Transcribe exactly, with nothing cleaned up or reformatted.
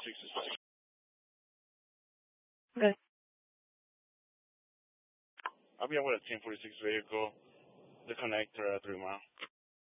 sixty-six. Okay. I'll be out with a ten forty-six vehicle, the connector at three mile.